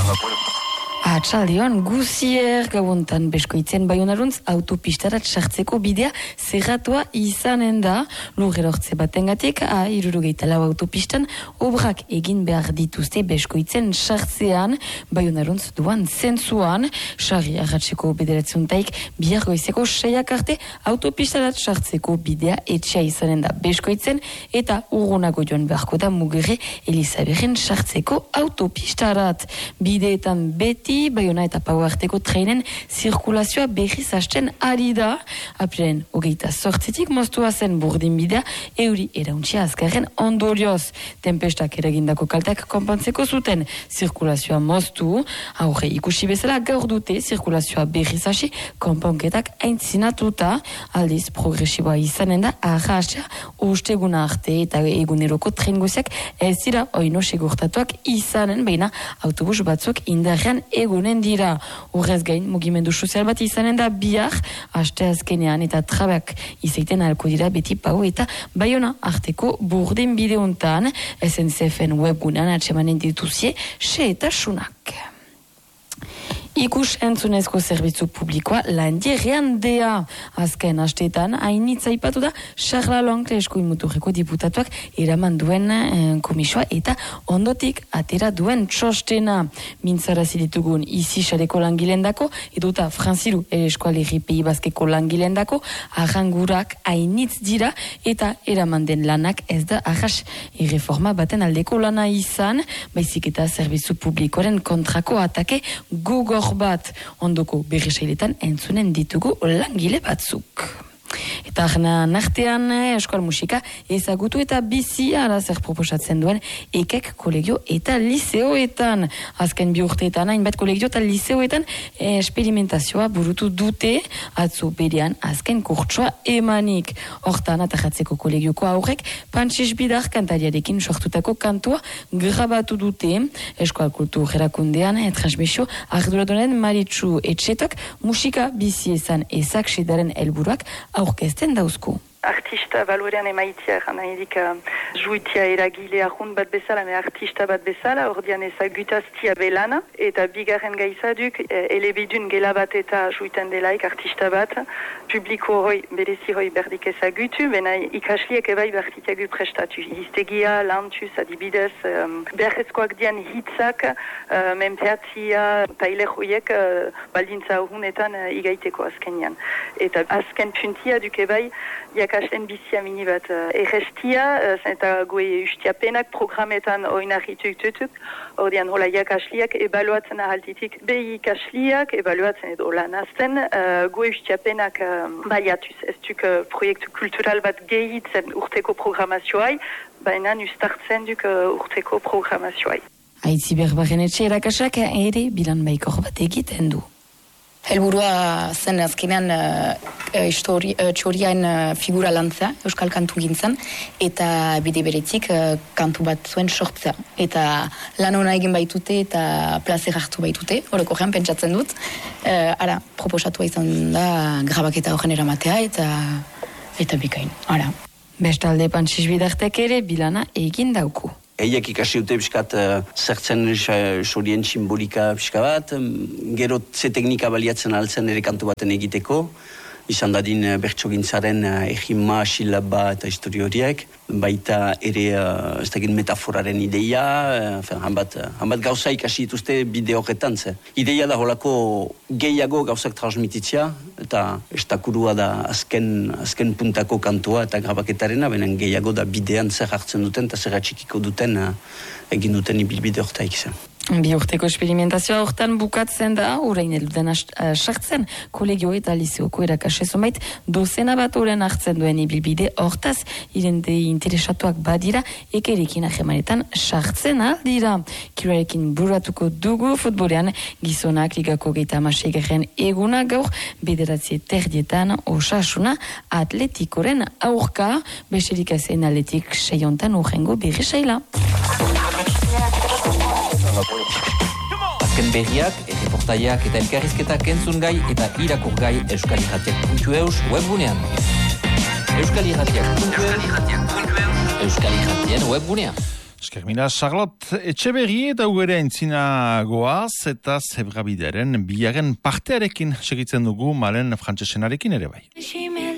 Atxaldeon, guzier gauontan beskoitzen Baionaruntz autopistarat sartzeko bidea zerratua izanen da. Lurrerortze batengatik, A64 autopistan obrak egin behar dituzte beskoitzen sartzean Baionaruntz duan zentzuan. Sarri arratseko bederatziuntaik bihar goizeko 6 arte autopistarat sartzeko bidea etxea izanen da beskoitzen eta urgunago joan beharko da Mugerre Elizaberren sartzeko autopistarat. Bideetan beti Baiona eta Pau arteko treinen zirkulazioa berriz hasten ari da. Apiraren 28 moztua zen burdin bidea euri erauntxia azkarren ondorioz. Tempestak eragindako kalteak konpontzeko zuten zirkulazioa moztu. Aurre ikusi bezala gaur dute zirkulazioa berriz hasi konponketak aintzinatuta. Aldiz progresiboa izanen da arrastea osteguna arte eta eguneroko tren guziak ez dira oino segurtatuak izanen, baina autobus batzuk indarrean egunen dira. Horrez gain, mugimendu sozial bat izanen da bihar, aste azkenean eta trabak izaiten alko dira beti Pau eta Baiona arteko burdin bideuntan, SNCF-en webgunean atsemanen dituzie, xeetasunak. Ikus entzunezko zerbitzu publikoa landierrean dea. Azken asteetan, hainitza ipatu da, Charla Loncle eskuin muturreko diputatuak eraman duen komisioa eta ondotik atera duen txostena. Mintzarazi ditugun izi xareko langilendako, eduta Frantziru eskualerri Pei Baskeko langilendako, arrangurak hainitz dira eta eraman den lanak ez da arras erreforma baten aldeko lana izan, baizik eta zerbitzu publikoaren kontrako atake gogor bat ondoko berrisailetan entzunen ditugu langile batzuk. Eta nartean eskual musika ezagutu eta bizi ara zer proposatzen duen ekek kolegio eta liseoetan. Azken bi urteetan hainbat kolegio eta liseoetan esperimentazioa burutu dute atzo berean azken kurtsoa emanik. Hortan atajatzeko kolegioko aurrek Pantxis Bidar kantariarekin sortutako kantua grabatu dute. Eskual kultur erakundean transmisio arduradunen Maritxu Etxetok musika bizi ezan ezak sedaren helburuak aurkezten dauzku. Artista balorean emaitia nahirik juitia eragile ahun bat bezala, artista bat bezala, ordean ezagutaztia belana, eta bigarren gaizaduk elebidun gela bat eta juitan delaik artista bat, publiko hoi, berezi hoi berdik ezagutu, bena ikasliek ebai bertitagu prestatu. Hiztegia, lantuz, adibidez, beharrezkoak dian hitzak, mempeatzia, taile hoiek baldintza ahunetan igaiteko azkenian. Eta azken puntia duk ebai, jakaslen bizia mini bat errestia, eta goe ustiapenak programetan oinarrituk tutuk, ordean hola jakasliak ebaluatzen ahaltitik, behi ikasliak ebaluatzen edo lanazten, goe ustiapenak baiatuz, ez duk proiektu kultural bat gehitzen urteko programazioai, baina ustartzen duk urteko programazioai. Aitzi berbaren etxe erakasak ere bilan baikor bat egiten du. Helburua zen azkenean txoriaen figura lantzea, euskal kantu gintzen, eta bide beretik kantu bat zuen sortzea. Eta lan hona egin baitute eta plazer hartu baitute, orokorrean pentsatzen dut. Proposatua izan da grabaketa horren eramatea eta bikain. Bestalde Pantxis Bidartek ere bilana egin dauku. Eiek ikasi dute piskat zertzen sorien simbolika pixka bat, gero ze teknika baliatzen altzen ere kantu baten egiteko, izan dadin bertsogintzaren egima, silaba eta histori horiek, baita ere ez dakit metaforaren ideia, hanbat gauza ikasi dituzte bide horretan. Ideia da holako gehiago gauzak transmititzea, eta estakurua da azken puntako kantua eta grabaketarena, benen gehiago da bidean zer hartzen duten eta zer atxikiko duten egin duten ibilbide horretaik zen. Bi urteko esperimentazioa hortan bukatzen da, orain eluden sartzen, kolegio eta liseoko erakasle zonbait dozena bat oren hartzen duen ibilbide hortaz, irente interesatuak badira, ekerekin ahemanetan sartzen aldira. Kiroarekin buratuko dugu futbolean, gizonak ligako 26. eguna gaur, 9:00 Osasuna Atletikoren aurka, besterik ezen atletik seiontan urrengo berrisaila. Azken berriak, reportaiak eta elkarrizketak entzun gai eta irakur gai euskalirratiak.eus webgunean. Euskalirratiak.eus Euskal Irratien webgunean. Esker mila, Charlotte Etxeberri eta ugere entzina goaz eta zebrabideren biaren partearekin segitzen dugu malen frantsesenarekin ere bai.